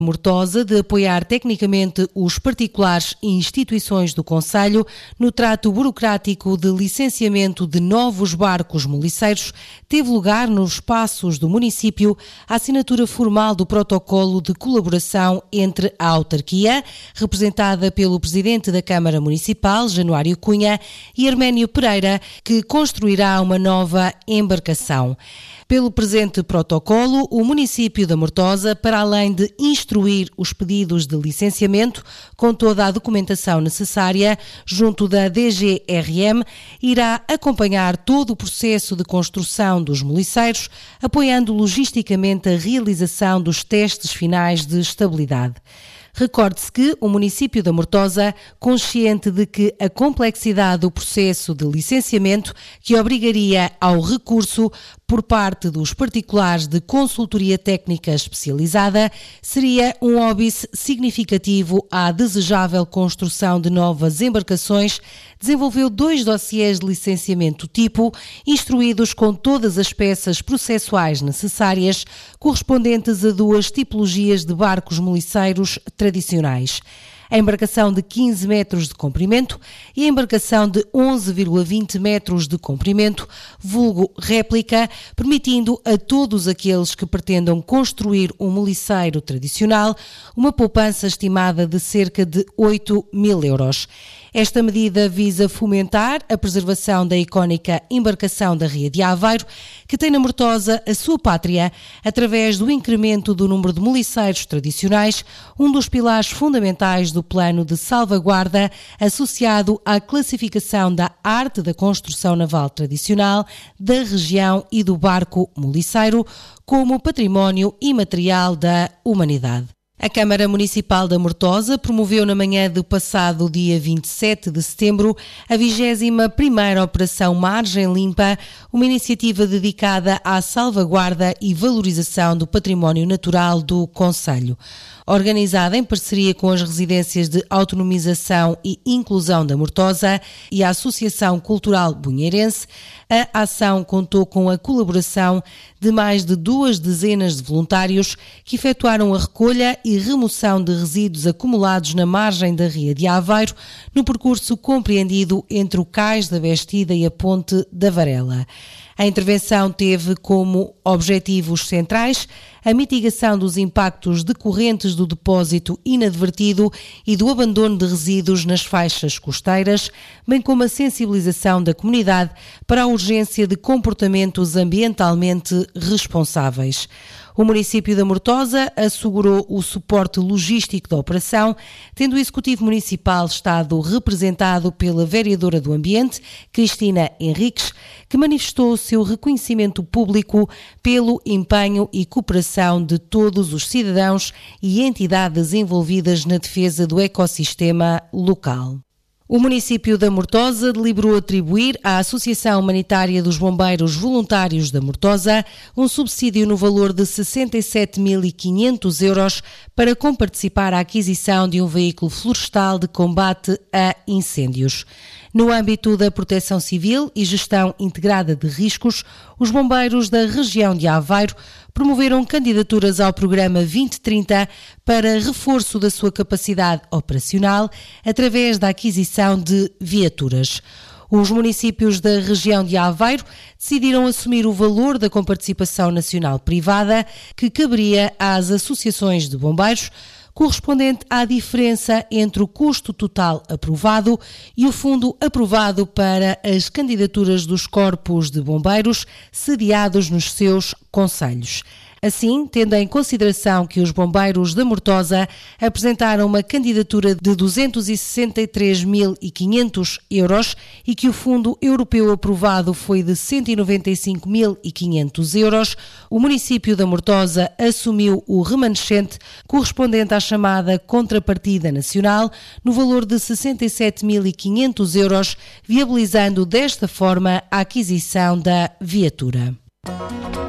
Mortosa de apoiar tecnicamente os particulares e instituições do concelho no trato burocrático de licenciamento de novos barcos moliceiros, teve lugar nos espaços do município a assinatura formal do protocolo de colaboração entre a autarquia, representada pelo presidente da Câmara Municipal, Januário Cunha, e Arménio Pereira, que construirá uma nova embarcação. Pelo presente protocolo, o município da Mortosa, para além de instruir os pedidos de licenciamento com toda a documentação necessária junto da DGRM, irá acompanhar todo o processo de construção dos moliceiros, apoiando logisticamente a realização dos testes finais de estabilidade. Recorde-se que o município da Mortosa, consciente de que a complexidade do processo de licenciamento, que obrigaria ao recurso por parte dos particulares de consultoria técnica especializada, seria um óbice significativo à desejável construção de novas embarcações, desenvolveu 2 dossiês de licenciamento tipo, instruídos com todas as peças processuais necessárias, correspondentes a 2 tipologias de barcos moliceiros tradicionais: a embarcação de 15 metros de comprimento e a embarcação de 11,20 metros de comprimento, vulgo réplica, permitindo a todos aqueles que pretendam construir um moliceiro tradicional uma poupança estimada de cerca de 8.000 euros. Esta medida visa fomentar a preservação da icónica embarcação da Ria de Aveiro, que tem na Mortosa a sua pátria, através do incremento do número de moliceiros tradicionais, um dos pilares fundamentais do plano de salvaguarda associado à classificação da arte da construção naval tradicional da região e do barco moliceiro como património imaterial da humanidade. A Câmara Municipal da Mortosa promoveu na manhã do passado dia 27 de setembro a 21ª Operação Margem Limpa, uma iniciativa dedicada à salvaguarda e valorização do património natural do concelho. Organizada em parceria com as Residências de Autonomização e Inclusão da Mortosa e a Associação Cultural Bunheirense, a ação contou com a colaboração de mais de 2 dezenas de voluntários que efetuaram a recolha e remoção de resíduos acumulados na margem da Ria de Aveiro, no percurso compreendido entre o Cais da Bastida e a Ponte da Varela. A intervenção teve como objetivos centrais a mitigação dos impactos decorrentes do depósito inadvertido e do abandono de resíduos nas faixas costeiras, bem como a sensibilização da comunidade para a urgência de comportamentos ambientalmente responsáveis. O município da Mortosa assegurou o suporte logístico da operação, tendo o Executivo Municipal estado representado pela Vereadora do Ambiente, Cristina Henriques, que manifestou o seu reconhecimento público pelo empenho e cooperação de todos os cidadãos e entidades envolvidas na defesa do ecossistema local. O município da Mortosa deliberou atribuir à Associação Humanitária dos Bombeiros Voluntários da Mortosa um subsídio no valor de 67.500 euros para comparticipar à aquisição de um veículo florestal de combate a incêndios. No âmbito da proteção civil e gestão integrada de riscos, os bombeiros da região de Aveiro promoveram candidaturas ao programa 2030 para reforço da sua capacidade operacional através da aquisição de viaturas. Os municípios da região de Aveiro decidiram assumir o valor da comparticipação nacional privada que caberia às associações de bombeiros, correspondente à diferença entre o custo total aprovado e o fundo aprovado para as candidaturas dos corpos de bombeiros sediados nos seus concelhos. Assim, tendo em consideração que os bombeiros da Mortosa apresentaram uma candidatura de 263.500 euros e que o fundo europeu aprovado foi de 195.500 euros, o município da Mortosa assumiu o remanescente correspondente à chamada contrapartida nacional no valor de 67.500 euros, viabilizando desta forma a aquisição da viatura.